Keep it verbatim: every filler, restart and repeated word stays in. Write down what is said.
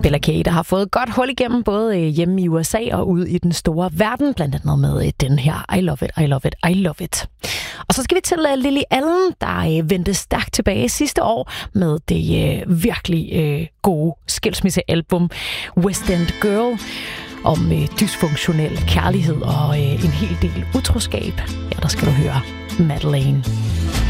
Bella K, der har fået godt hul igennem både hjemme i U S A og ude i den store verden, blandt andet med den her I Love It, I Love It, I Love It. Og så skal vi til Lily Allen, der vendte stærkt tilbage sidste år med det øh, virkelig øh, gode skilsmissealbum West End Girl, om øh, dysfunktionel kærlighed og øh, en hel del utroskab. Ja, der skal du høre Madeleine.